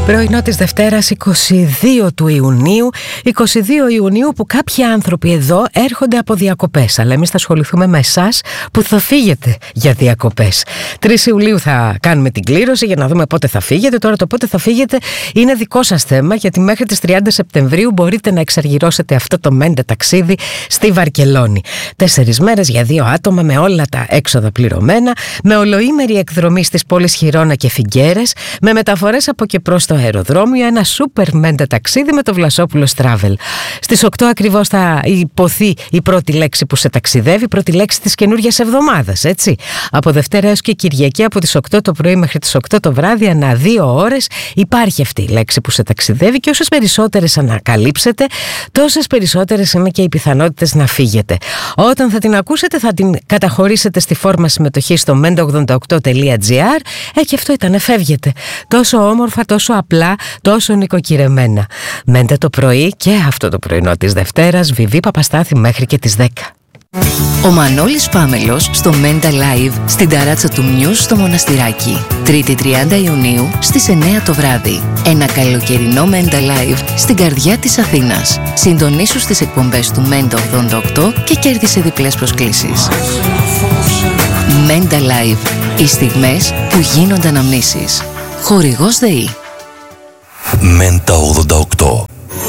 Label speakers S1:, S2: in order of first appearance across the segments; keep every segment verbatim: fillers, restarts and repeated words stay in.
S1: Πρωινό της Δευτέρας είκοσι δύο του Ιουνίου, είκοσι δύο Ιουνίου που κάποιοι άνθρωποι εδώ έρχονται από διακοπές, αλλά εμείς θα ασχοληθούμε με εσάς που θα φύγετε για διακοπές. τρεις Ιουλίου θα κάνουμε την κλήρωση για να δούμε πότε θα φύγετε. Τώρα το πότε θα φύγετε είναι δικό σας θέμα, γιατί μέχρι τις τριάντα Σεπτεμβρίου μπορείτε να εξαργυρώσετε αυτό το μέντε ταξίδι στη Βαρκελόνη. Τέσσερις μέρες για δύο άτομα με όλα τα έξοδα πληρωμένα, με ολοήμερη εκδρομή στις πόλεις Χιρόνα και Φιγκέρες, με μεταφορές από και προς το αεροδρόμιο, ένα σούπερ μέντε ταξίδι με το Βλασόπουλος Travel. Στις οκτώ ακριβώς θα υποθεί η πρώτη λέξη που σε ταξιδεύει, η πρώτη λέξη της καινούργιας εβδομάδας, έτσι. Από Δευτέρα έως και Κυριακή, από τις οκτώ το πρωί μέχρι τις οκτώ το βράδυ, ανά δύο ώρες υπάρχει αυτή η λέξη που σε ταξιδεύει, και όσες περισσότερες ανακαλύψετε, τόσες περισσότερες είναι και οι πιθανότητες να φύγετε. Όταν θα την ακούσετε, θα την καταχωρήσετε στη φόρμα συμμετοχής στο μέντε ογδόντα οκτώ τελεία τζι άρ. Ε, και αυτό ήταν, φεύγετε. Τόσο όμορφα, τόσο απλά, τόσο νοικοκυρεμένα. Μέντε το πρωί και αυτό το πρωινό της Δευτέρας, Βιβί Παπαστάθη μέχρι και τις δέκα.
S2: Ο Μανώλης Πάμελος στο Μέντα Live στην ταράτσα του Μιούς στο Μοναστηράκι. Τρίτη τριάντα Ιουνίου στις εννέα το βράδυ. Ένα καλοκαιρινό Μέντα Live στην καρδιά της Αθήνας. Συντονίσου στις εκπομπές του Μέντα ογδόντα οκτώ και κέρδισε διπλές προσκλήσεις. Μέντα Live. Οι στιγμές που γίνονται αναμνήσεις. Χορηγός ΔΕΗ.
S3: Μέντα ογδόντα οκτώ.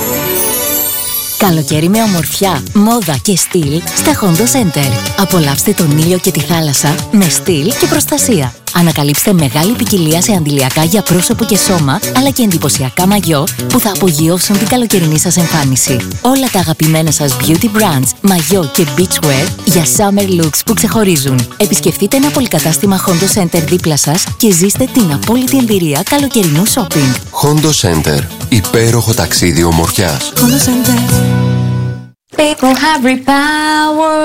S2: Καλοκαίρι με ομορφιά, μόδα και στυλ στα Hondo Center. Απολαύστε τον ήλιο και τη θάλασσα με στυλ και προστασία. Ανακαλύψτε μεγάλη ποικιλία σε αντιλιακά για πρόσωπο και σώμα, αλλά και εντυπωσιακά μαγιό που θα απογειώσουν την καλοκαιρινή σας εμφάνιση. Όλα τα αγαπημένα σας beauty brands, μαγιό και beachwear για summer looks που ξεχωρίζουν. Επισκεφτείτε ένα πολυκατάστημα Hondo Center δίπλα σας και ζήστε την απόλυτη εμπειρία καλοκαιρινού shopping.
S3: Hondo Center. Υπέροχο ταξίδι ομορφιάς.
S2: Hondo Center.
S4: People have repower.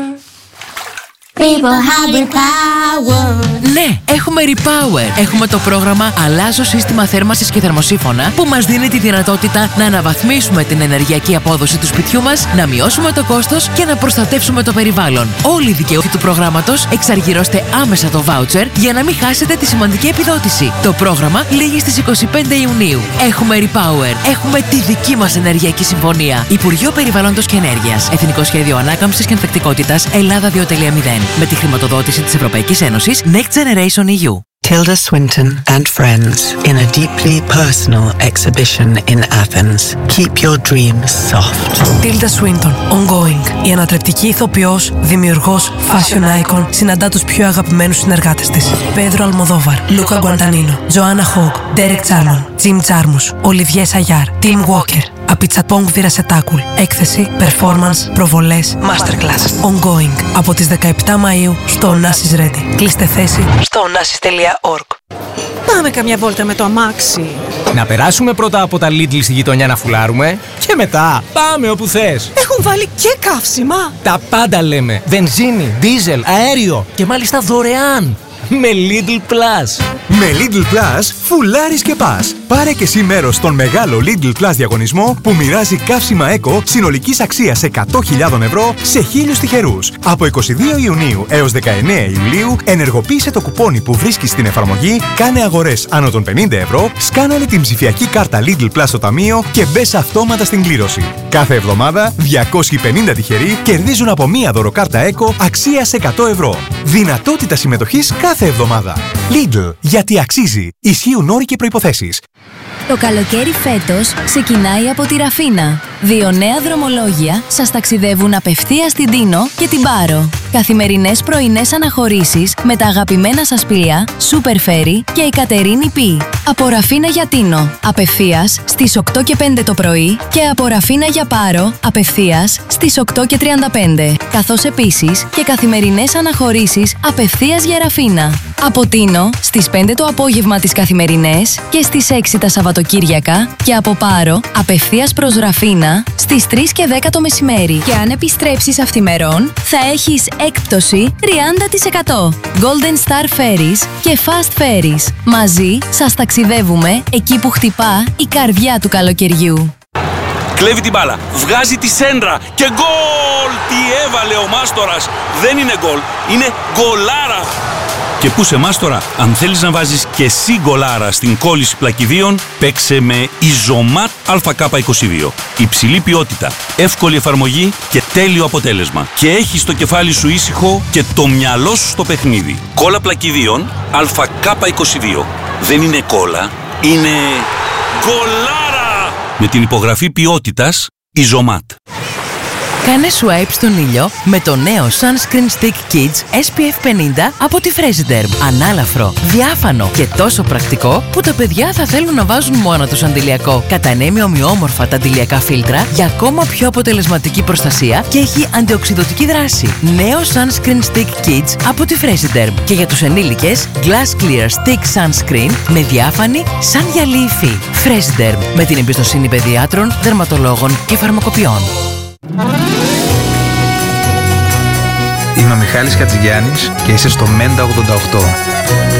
S4: People have repower.
S5: Ναι, έχουμε Repower. Έχουμε το πρόγραμμα Αλλάζω σύστημα θέρμανσης και θερμοσύφωνα που μας δίνει τη δυνατότητα να αναβαθμίσουμε την ενεργειακή απόδοση του σπιτιού μας, να μειώσουμε το κόστος και να προστατεύσουμε το περιβάλλον. Όλοι οι δικαιούχοι του προγράμματος εξαργυρώστε άμεσα το voucher για να μην χάσετε τη σημαντική επιδότηση. Το πρόγραμμα λήγει στις είκοσι πέντε Ιουνίου. Έχουμε Repower. Έχουμε τη δική μας ενεργειακή συμφωνία. Υπουργείο Περιβάλλοντος και Ενέργειας. Εθνικό Σχέδιο Ανάκαμψης και Ανθεκτικότητας Ελλάδα δύο κόμμα μηδέν. Με τη χρηματοδότηση της Ευρωπαϊκής Ένωσης Next Generation ι γιου.
S6: Tilda Swinton and friends in a deeply personal exhibition in Athens. Keep your dreams soft.
S7: Tilda Swinton, ongoing. Η ανατρεπτική ηθοποιός, δημιουργός, fashion icon συναντά τους πιο αγαπημένους συνεργάτες της. Πέδρο Αλμοδόβαρ, Λούκα Γκουαντανίνο, Τζοάννα Χόγκ, Ντέρεκ Τσάρμον, Τζιμ Τζάρμους, Ολιβιέ Σαγιάρ, Τιμ Walker. Απιτσατπόγκ Βιρασετάκουλ. Έκθεση, performance, προβολές, masterclass. Ongoing. Από τις δεκαεπτά Μαΐου στο Onassis Ready. Κλείστε θέση στο onassis τελεία org.
S8: Πάμε καμιά βόλτα με το αμάξι.
S9: Να περάσουμε πρώτα από τα Lidl στη γειτονιά να φουλάρουμε και μετά πάμε όπου θες.
S8: Έχουν βάλει και καύσιμα.
S9: Τα πάντα λέμε. Βενζίνη, δίζελ, αέριο και μάλιστα δωρεάν. Με Lidl Plus.
S10: Με Lidl Plus, φουλάρεις και πας. Πάρε και εσύ μέρος στον μεγάλο Lidl Plus διαγωνισμό που μοιράζει καύσιμα Eco συνολικής αξίας εκατό χιλιάδες ευρώ σε χίλιους τυχερούς. Από είκοσι δύο Ιουνίου έως δεκαεννέα Ιουλίου ενεργοποίησε το κουπόνι που βρίσκεις στην εφαρμογή, κάνε αγορές άνω των πενήντα ευρώ, σκάναρε την ψηφιακή κάρτα Lidl Plus στο ταμείο και μπες αυτόματα στην κλήρωση. Κάθε εβδομάδα διακόσιοι πενήντα τυχεροί κερδίζουν από μία δωροκάρτα Eco αξίας εκατό ευρώ. Δυνατότητα συμμετοχής κάθε εβδομάδα. Lidl, γιατί αξίζει. Ισχύουν όροι και προϋποθέσεις.
S2: Το καλοκαίρι φέτος ξεκινάει από τη Ραφίνα. Δύο νέα δρομολόγια σας ταξιδεύουν απευθείας στην Τίνο και την Πάρο. Καθημερινές πρωινές αναχωρήσεις με τα αγαπημένα σας πλοία Super Ferry και η Κατερίνη Πι. Από Ραφίνα για Τίνο, απευθείας στις οκτώ και πέντε το πρωί, και από Ραφίνα για Πάρο, απευθείας στις οκτώ και τριάντα πέντε. Καθώς επίσης και καθημερινές αναχωρήσεις απευθείας για Ραφίνα. Από Τίνο στις πέντε το απόγευμα τις καθημερινές και στις έξι τα Σαββατοκύριακα, και από Πάρο απευθείας προς Ραφίνα στις τρεις και δέκα το μεσημέρι. Και αν επιστρέψεις αυθημερών θα έχεις έκπτωση τριάντα τοις εκατό. Golden Star Ferries και Fast Ferries. Μαζί σας ταξιδεύουμε εκεί που χτυπά η καρδιά του καλοκαιριού.
S11: Κλέβει την μπάλα, βγάζει τη σέντρα και γκολ! Τι έβαλε ο Μάστορας! Δεν είναι γκολ, είναι γκολάρα! Και πού σε εμάς τώρα, αν θέλεις να βάζεις και εσύ γκολάρα στην κόλληση πλακιδίων, παίξε με Ιζωμάτ Α Κ είκοσι δύο. Υψηλή ποιότητα, εύκολη εφαρμογή και τέλειο αποτέλεσμα. Και έχεις το κεφάλι σου ήσυχο και το μυαλό σου στο παιχνίδι. Κόλλα πλακιδίων Α Κ είκοσι δύο. Δεν είναι κόλλα, είναι γκολάρα! Με την υπογραφή ποιότητας Ιζωμάτ.
S5: Κάνε swipe στον ήλιο με το νέο Sunscreen Stick Kids ες πι εφ πενήντα από τη Fresiderm. Ανάλαφρο, διάφανο και τόσο πρακτικό που τα παιδιά θα θέλουν να βάζουν μόνο τους αντιλιακό. Κατανέμει ομοιόμορφα τα αντιλιακά φίλτρα για ακόμα πιο αποτελεσματική προστασία και έχει αντιοξυδωτική δράση. Νέο Sunscreen Stick Kids από τη Fresiderm. Και για τους ενήλικες, Glass Clear Stick Sunscreen με διάφανη σαν γυαλί υφή. Fresiderm, με την εμπιστοσύνη παιδιάτρων, δερματολόγων και φαρμακοποιών.
S12: Είμαι ο Μιχάλης Χατζηγιάννης και είσαι στο Μέντα ογδόντα οκτώ.